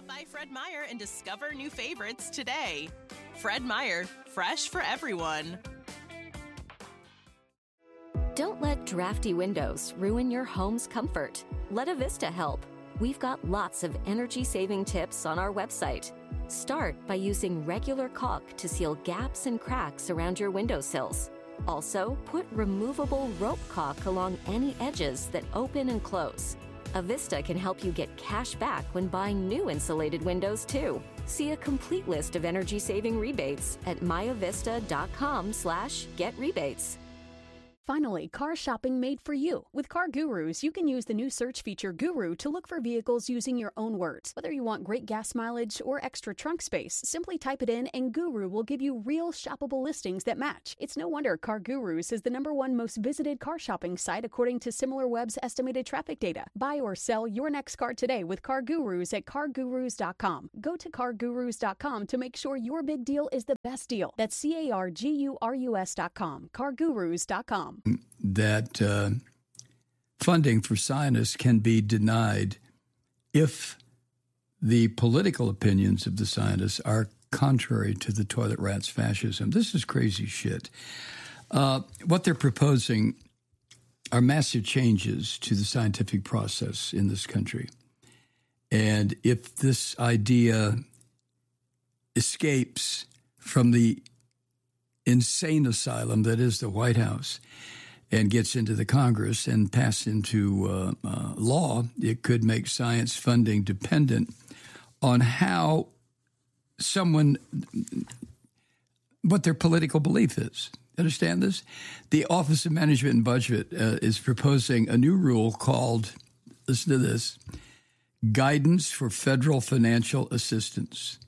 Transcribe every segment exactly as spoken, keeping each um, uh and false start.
by Fred Meyer and discover new favorites today. Fred Meyer, fresh for everyone. Don't let drafty windows ruin your home's comfort. Let Avista help. We've got lots of energy-saving tips on our website. Start by using regular caulk to seal gaps and cracks around your windowsills. Also, put removable rope caulk along any edges that open and close. Avista can help you get cash back when buying new insulated windows, too. See a complete list of energy-saving rebates at myavista.com slash get rebates. Finally, car shopping made for you. With Car Gurus, you can use the new search feature Guru to look for vehicles using your own words. Whether you want great gas mileage or extra trunk space, simply type it in and Guru will give you real shoppable listings that match. It's no wonder Car Gurus is the number one most visited car shopping site according to SimilarWeb's estimated traffic data. Buy or sell your next car today with Car Gurus at car gurus dot com. Go to car gurus dot com to make sure your big deal is the best deal. That's C A R G U R U S dot com. car gurus dot com. That uh, funding for scientists can be denied if the political opinions of the scientists are contrary to the toilet rat's fascism. This is crazy shit. Uh, what they're proposing are massive changes to the scientific process in this country. And if this idea escapes from the insane asylum that is the White House and gets into the Congress and passed into uh, uh, law, it could make science funding dependent on how someone, what their political belief is. Understand this? The Office of Management and Budget uh, is proposing a new rule called, listen to this, Guidance for Federal Financial Assistance.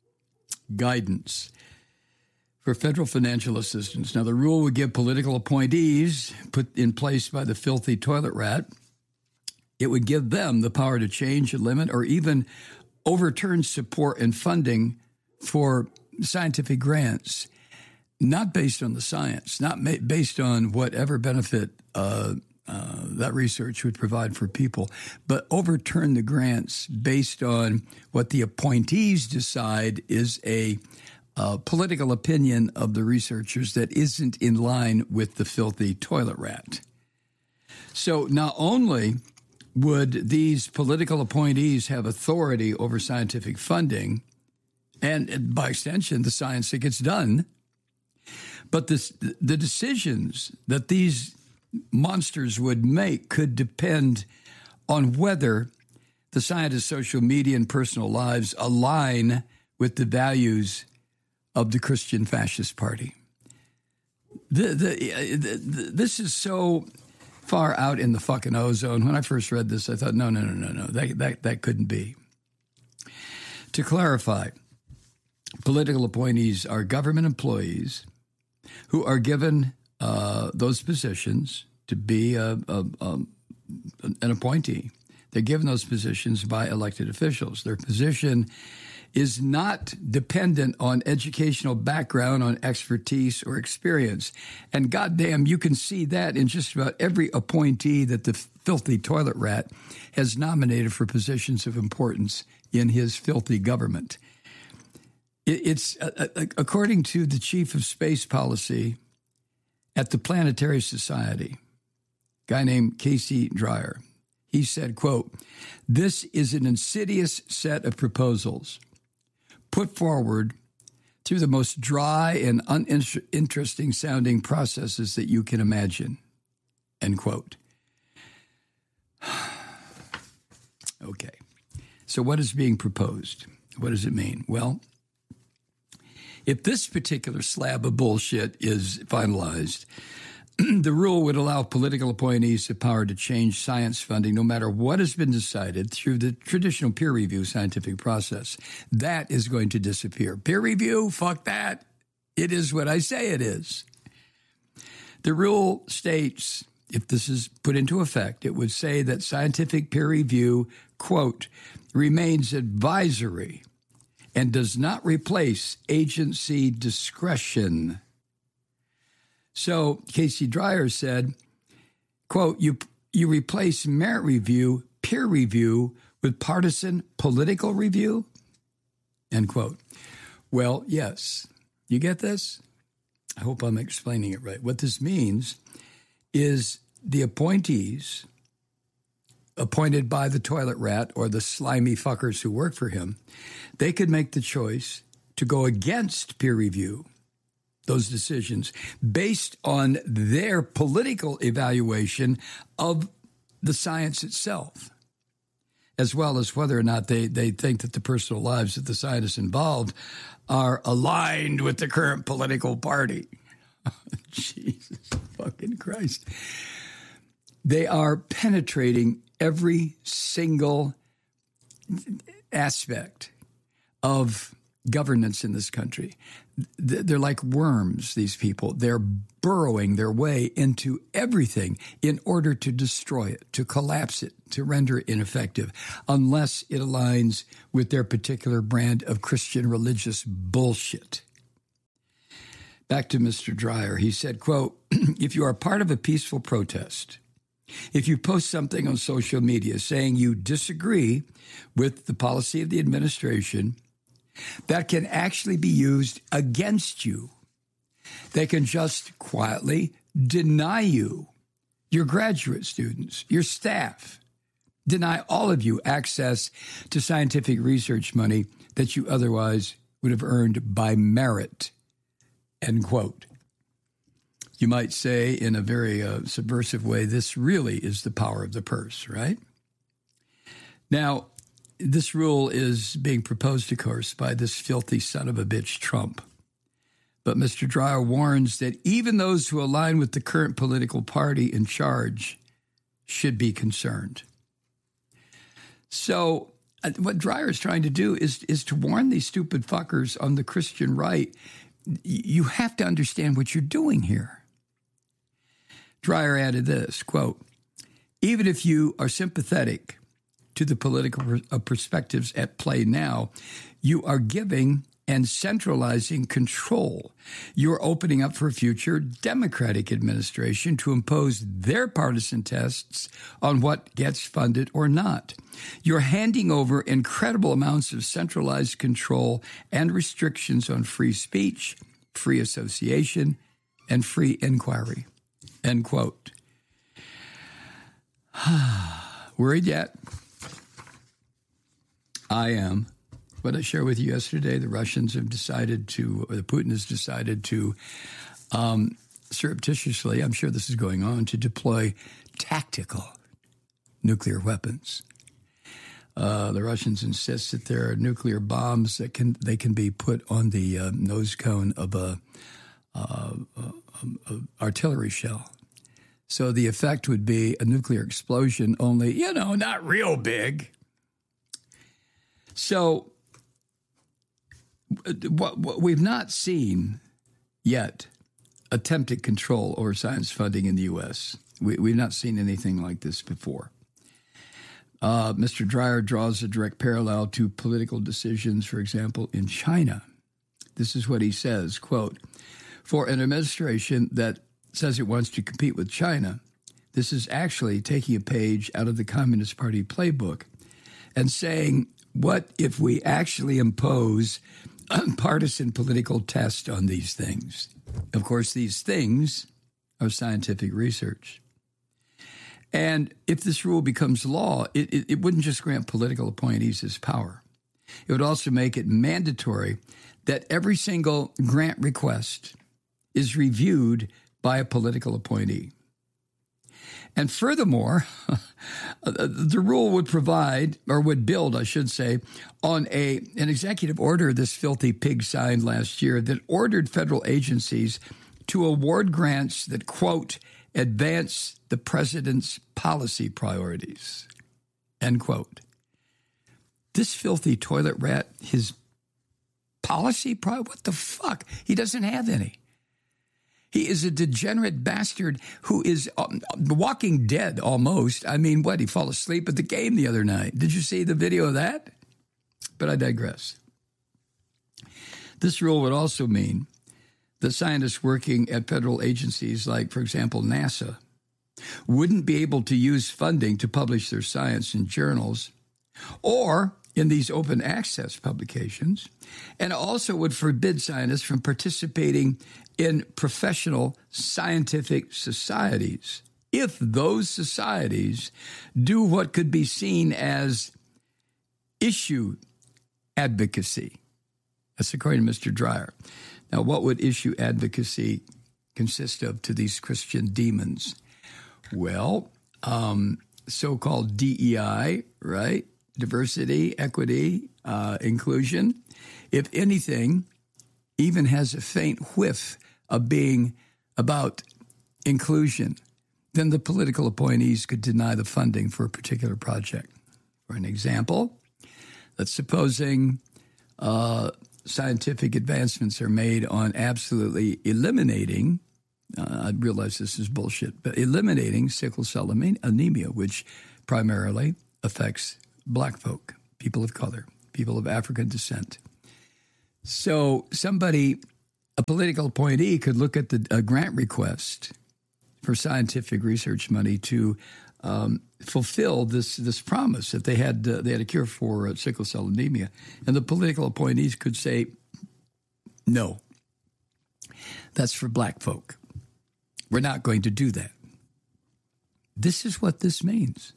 Guidance for federal financial assistance. Now, the rule would give political appointees put in place by the filthy toilet rat, it would give them the power to change, limit, or even overturn support and funding for scientific grants, not based on the science, not ma- based on whatever benefit uh, uh, that research would provide for people, but overturn the grants based on what the appointees decide is a Uh, political opinion of the researchers that isn't in line with the filthy toilet rat. So not only would these political appointees have authority over scientific funding and, by extension, the science that gets done, but this, the decisions that these monsters would make could depend on whether the scientists' social media and personal lives align with the values of the Christian Fascist Party. The, the, the, this is so far out in the fucking ozone. When I first read this, I thought, no, no, no, no, no, that, that, that couldn't be. To clarify, political appointees are government employees who are given uh, those positions to be a, a, a, an appointee. They're given those positions by elected officials. Their position is not dependent on educational background, on expertise or experience. And goddamn, you can see that in just about every appointee that the filthy toilet rat has nominated for positions of importance in his filthy government. It's, uh, according to the chief of space policy at the Planetary Society, a guy named Casey Dreyer, he said, quote, "This is an insidious set of proposals put forward through the most dry and uninteresting sounding processes that you can imagine," end quote. Okay. So what is being proposed? What does it mean? Well, if this particular slab of bullshit is finalized, the rule would allow political appointees the power to change science funding no matter what has been decided through the traditional peer review scientific process. That is going to disappear. Peer review, fuck that. It is what I say it is. The rule states, if this is put into effect, it would say that scientific peer review, quote, remains advisory and does not replace agency discretion. So Casey Dreyer said, quote, you, you replace merit review, peer review with partisan political review? End quote. Well, yes. You get this? I hope I'm explaining it right. What this means is the appointees appointed by the toilet rat or the slimy fuckers who work for him, they could make the choice to go against peer review, those decisions, based on their political evaluation of the science itself, as well as whether or not they, they think that the personal lives of the scientists involved are aligned with the current political party. Jesus fucking Christ. They are penetrating every single aspect of governance in this country. They're like worms, these people. They're burrowing their way into everything in order to destroy it, to collapse it, to render it ineffective, unless it aligns with their particular brand of Christian religious bullshit. Back to Mister Dreyer. He said, quote, if you are part of a peaceful protest, if you post something on social media saying you disagree with the policy of the administration, that can actually be used against you. They can just quietly deny you, your graduate students, your staff, deny all of you access to scientific research money that you otherwise would have earned by merit, end quote. You might say in a very uh, subversive way, this really is the power of the purse, right? Now, this rule is being proposed, of course, by this filthy son of a bitch, Trump. But Mister Dreyer warns that even those who align with the current political party in charge should be concerned. So uh, what Dreyer is trying to do is, is to warn these stupid fuckers on the Christian right, you have to understand what you're doing here. Dreyer added this, quote, even if you are sympathetic to the political perspectives at play now, you are giving and centralizing control. You're opening up for a future Democratic administration to impose their partisan tests on what gets funded or not. You're handing over incredible amounts of centralized control and restrictions on free speech, free association, and free inquiry. End quote. Worried yet? I am. What I shared with you yesterday, the Russians have decided to, or the Putin has decided to um, surreptitiously, I'm sure this is going on, to deploy tactical nuclear weapons. Uh, the Russians insist that there are nuclear bombs that can they can be put on the uh, nose cone of a, uh, a, a artillery shell. So the effect would be a nuclear explosion, only, you know, not real big. So what, what we've not seen yet attempted control over science funding in the U S. We, we've not seen anything like this before. Uh, Mister Dreyer draws a direct parallel to political decisions, for example, in China. This is what he says, quote, for an administration that says it wants to compete with China, this is actually taking a page out of the Communist Party playbook and saying, what if we actually impose a partisan political test on these things? Of course, these things are scientific research. And if this rule becomes law, it, it, it wouldn't just grant political appointees this power. It would also make it mandatory that every single grant request is reviewed by a political appointee. And furthermore, the rule would provide, or would build, I should say, on a an executive order this filthy pig signed last year that ordered federal agencies to award grants that, quote, advance the president's policy priorities, end quote. This filthy toilet rat, his policy priority, what the fuck? He doesn't have any. He is a degenerate bastard who is um, walking dead almost. I mean, what, he fell asleep at the game the other night. Did you see the video of that? But I digress. This rule would also mean that scientists working at federal agencies like, for example, NASA, wouldn't be able to use funding to publish their science in journals or in these open access publications, and also would forbid scientists from participating in professional scientific societies if those societies do what could be seen as issue advocacy. That's according to Mister Dreyer. Now, what would issue advocacy consist of to these Christian demons? Well, um, so-called D E I, right? Diversity, equity, uh, inclusion. If anything, even has a faint whiff of being about inclusion, then the political appointees could deny the funding for a particular project. For an example, let's supposing uh, scientific advancements are made on absolutely eliminating, uh, I realize this is bullshit, but eliminating sickle cell anemia, which primarily affects Black folk, people of color, people of African descent. So somebody, a political appointee, could look at the a grant request for scientific research money to um, fulfill this this promise that they had uh, they had a cure for uh, sickle cell anemia, and the political appointees could say, "No, that's for Black folk. We're not going to do that." This is what this means.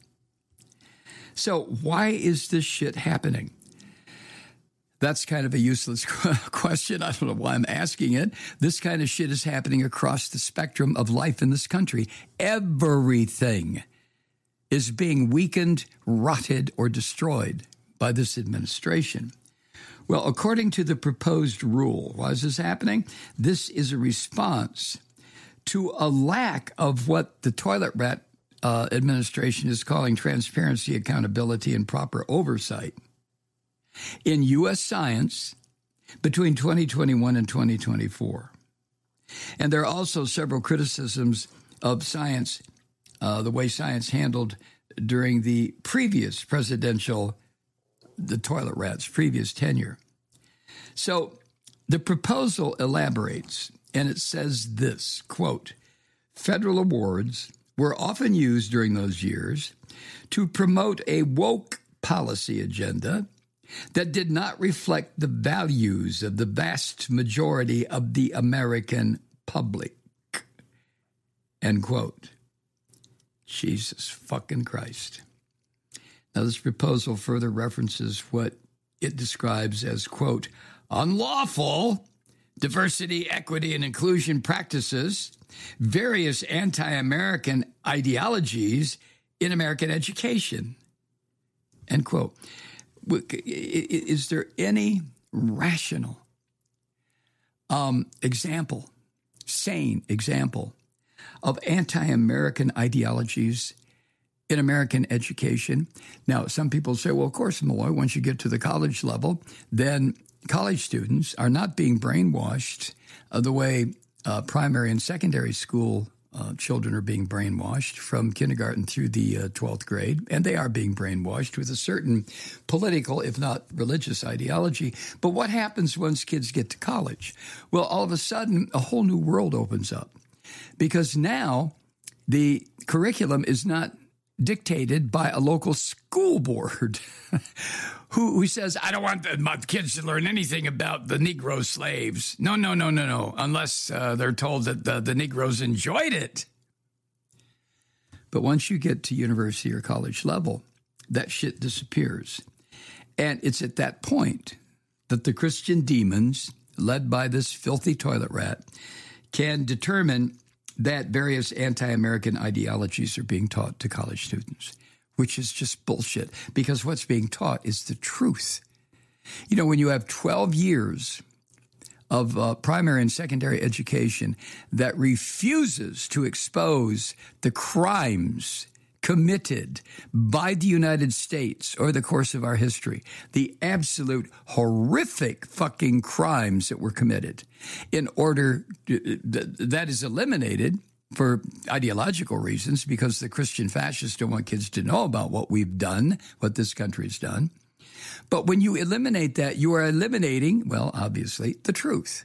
So why is this shit happening? That's kind of a useless question. I don't know why I'm asking it. This kind of shit is happening across the spectrum of life in this country. Everything is being weakened, rotted, or destroyed by this administration. Well, according to the proposed rule, why is this happening? This is a response to a lack of what the toilet rat uh, administration is calling transparency, accountability, and proper oversight in U S science between twenty twenty-one and twenty twenty-four. And there are also several criticisms of science, uh, the way science handled during the previous presidential, the toilet rats, previous tenure. So the proposal elaborates, and it says this, quote, federal awards were often used during those years to promote a woke policy agenda that did not reflect the values of the vast majority of the American public. End quote. Jesus fucking Christ. Now, this proposal further references what it describes as, quote, unlawful diversity, equity, and inclusion practices, various anti-American ideologies in American education. End quote. Is there any rational um, example, sane example of anti-American ideologies in American education? Now, some people say, well, of course, Malloy, once you get to the college level, then college students are not being brainwashed uh, the way uh, primary and secondary school Uh, children are being brainwashed from kindergarten through the uh, twelfth grade, and they are being brainwashed with a certain political, if not religious, ideology. But what happens once kids get to college? Well, all of a sudden, a whole new world opens up, because now the curriculum is not dictated by a local school board who, who says, I don't want the, my kids to learn anything about the Negro slaves. No, no, no, no, no, unless uh, they're told that the, the Negroes enjoyed it. But once you get to university or college level, that shit disappears. And it's at that point that the Christian demons, led by this filthy toilet rat, can determine that various anti-American ideologies are being taught to college students, which is just bullshit, because what's being taught is the truth. You know, when you have twelve years of uh, primary and secondary education that refuses to expose the crimes committed by the United States over the course of our history, the absolute horrific fucking crimes that were committed, in order to, that is eliminated for ideological reasons, because the Christian fascists don't want kids to know about what we've done, what this country's done. But when you eliminate that, you are eliminating, well, obviously, the truth.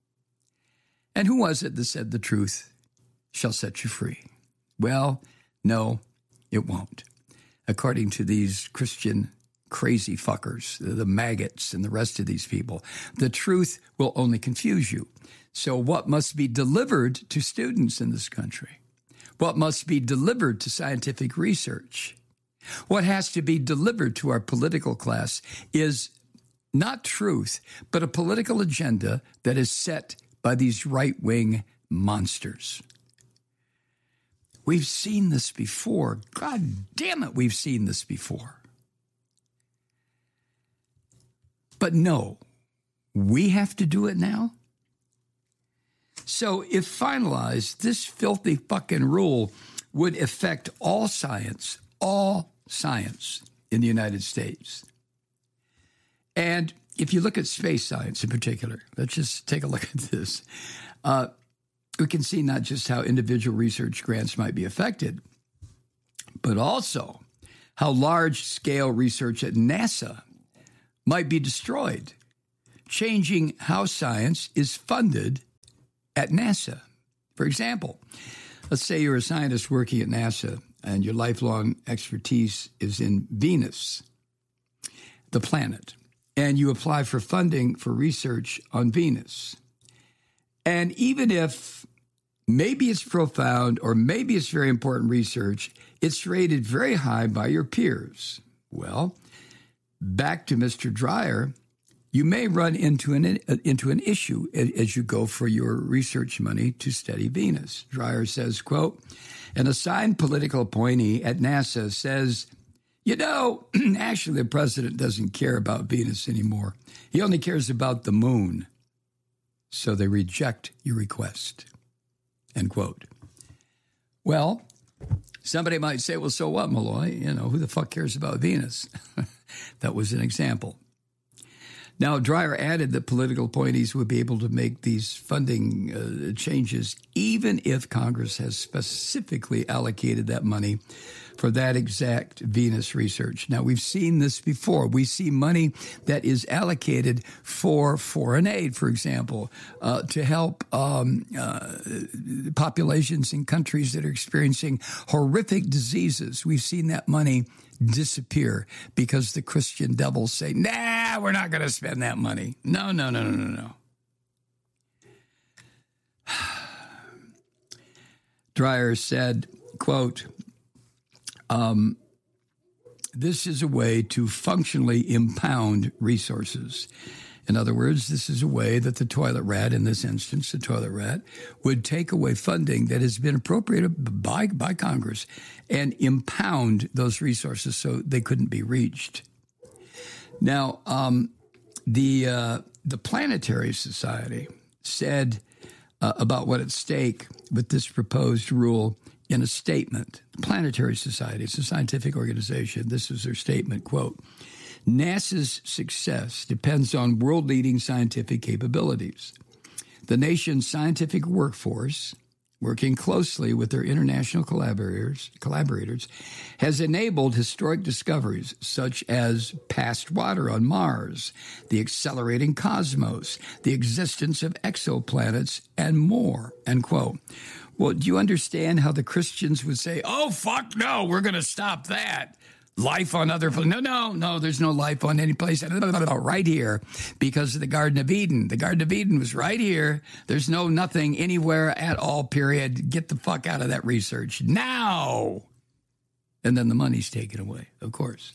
And who was it that said the truth shall set you free? Well, no, it won't. According to these Christian crazy fuckers, the maggots and the rest of these people. The truth will only confuse you. So what must be delivered to students in this country? What must be delivered to scientific research? What has to be delivered to our political class is not truth, but a political agenda that is set by these right-wing monsters. We've seen this before. God damn it, we've seen this before. But no, we have to do it now? So if finalized, this filthy fucking rule would affect all science, all science in the United States. And if you look at space science in particular, let's just take a look at this. Uh, we can see not just how individual research grants might be affected, but also how large-scale research at NASA might be destroyed, changing how science is funded at NASA. For example, let's say you're a scientist working at NASA and your lifelong expertise is in Venus, the planet, and you apply for funding for research on Venus. And even if maybe it's profound or maybe it's very important research, it's rated very high by your peers. Well, back to Mister Dreyer, you may run into an into an issue as you go for your research money to study Venus. Dreyer says, quote, an assigned political appointee at NASA says, you know, actually the president doesn't care about Venus anymore. He only cares about the moon. So they reject your request, end quote. Well, somebody might say, well, so what, Malloy? You know, who the fuck cares about Venus? That was an example. Now, Dreyer added that political appointees would be able to make these funding uh, changes even if Congress has specifically allocated that money for that exact Venus research. Now, we've seen this before. We see money that is allocated for foreign aid, for example, uh, to help um, uh, populations in countries that are experiencing horrific diseases. We've seen that money disappear because the Christian devils say, nah, we're not going to spend that money. No, no, no, no, no, no. Dreyer said, quote, um, this is a way to functionally impound resources. In other words, this is a way that the toilet rat, in this instance, the toilet rat, would take away funding that has been appropriated by, by Congress and impound those resources so they couldn't be reached. Now, um, the uh, the Planetary Society said uh, about what at stake with this proposed rule in a statement. The Planetary Society, it's a scientific organization. This is their statement, quote, NASA's success depends on world-leading scientific capabilities. The nation's scientific workforce, working closely with their international collaborators, collaborators, has enabled historic discoveries such as past water on Mars, the accelerating cosmos, the existence of exoplanets, and more, end quote. Well, do you understand how the Christians would say, oh, fuck no, we're going to stop that? Life on other places. No, no, no, there's no life on any place. Right here because of the Garden of Eden. The Garden of Eden was right here. There's no nothing anywhere at all, period. Get the fuck out of that research now. And then the money's taken away, of course.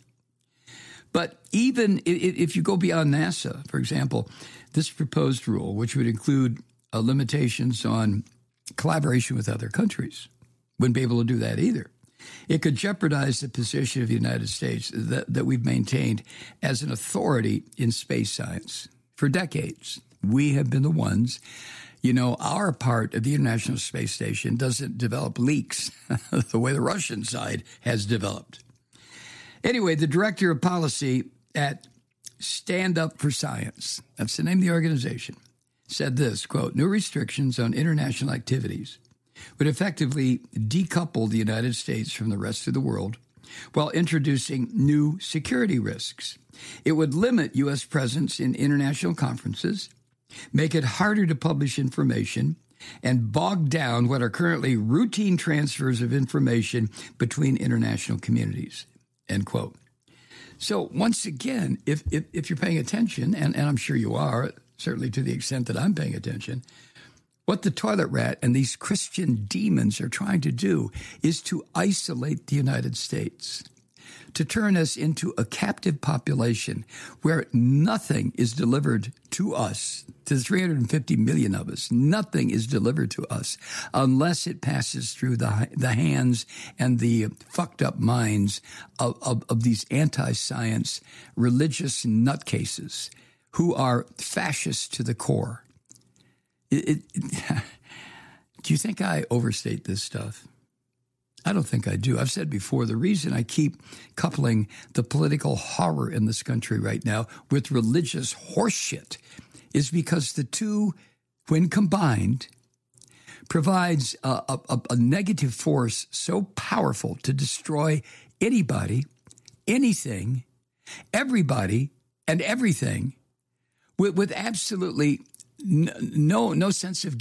But even if you go beyond NASA, for example, this proposed rule, which would include uh, limitations on collaboration with other countries, wouldn't be able to do that either. It could jeopardize the position of the United States that, that we've maintained as an authority in space science. For decades, we have been the ones, you know, our part of the International Space Station doesn't develop leaks the way the Russian side has developed. Anyway, the director of policy at Stand Up for Science, that's the name of the organization, said this, quote, new restrictions on international activities would effectively decouple the United States from the rest of the world while introducing new security risks. It would limit U S presence in international conferences, make it harder to publish information, and bog down what are currently routine transfers of information between international communities, end quote. So once again, if, if, if you're paying attention, and, and I'm sure you are, certainly to the extent that I'm paying attention, what the toilet rat and these Christian demons are trying to do is to isolate the United States, to turn us into a captive population where nothing is delivered to us, to the three hundred fifty million of us. Nothing is delivered to us unless it passes through the the hands and the fucked up minds of, of, of these anti-science religious nutcases who are fascists to the core. It, it, it, do you think I overstate this stuff? I don't think I do. I've said before, the reason I keep coupling the political horror in this country right now with religious horseshit is because the two, when combined, provides a, a, a negative force so powerful to destroy anybody, anything, everybody, and everything with, with absolutely no, no, no sense of